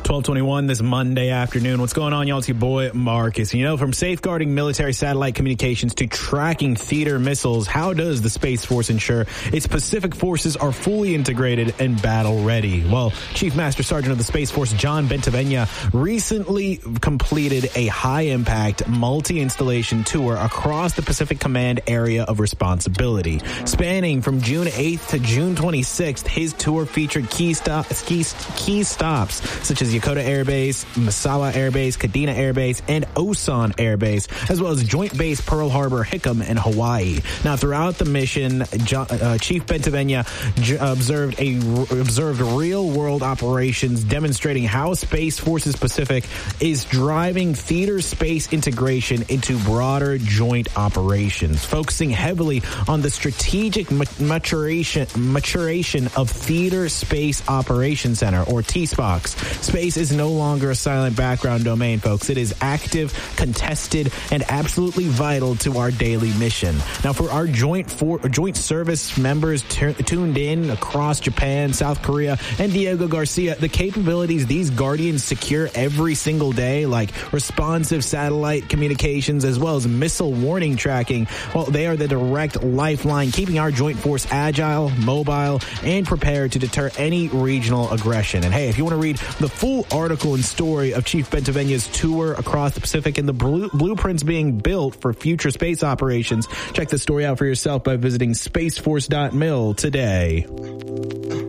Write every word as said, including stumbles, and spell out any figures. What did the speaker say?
twelve twenty-one this Monday afternoon. What's going on, y'all? It's your boy, Marcus. You know, from safeguarding military satellite communications to tracking theater missiles, how does the Space Force ensure its Pacific forces are fully integrated and battle ready? Well, Chief Master Sergeant of the Space Force, John Bentavenia, recently completed a high-impact multi-installation tour across the Pacific Command area of responsibility. Spanning from June eighth to June twenty-sixth, his tour featured key, stop, key, key stops such as Yokota Air Base, Misawa Air Base, Kadena Air Base, and Osan Air Base, as well as Joint Base Pearl Harbor, Hickam, and Hawaii. Now, throughout the mission, John, uh, Chief Bentavenia j- observed a observed real-world operations demonstrating how Space Forces Pacific is driving theater space integration into broader joint operations, focusing heavily on the strategic maturation maturation of Theater Space Operations Center, or T S P O C. Space is no longer a silent background domain, folks. It is active, contested, and absolutely vital to our daily mission. Now, for our joint for, joint service members t- tuned in across Japan, South Korea, and Diego Garcia, the capabilities these Guardians secure every single day, like responsive satellite communications as well as missile warning tracking, well, they are the direct lifeline, keeping our joint force agile, mobile, and prepared to deter any regional aggression. And hey, if you want to read the full article and story of Chief Bentavenia's tour across the Pacific and the blue- blueprints being built for future space operations, check the story out for yourself by visiting spaceforce dot mil today.